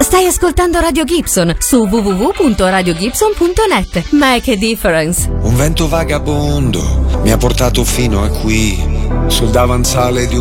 Stai ascoltando Radio Gibson su www.radiogibson.net. Make a difference. Un vento vagabondo mi ha portato fino a qui, sul davanzale di un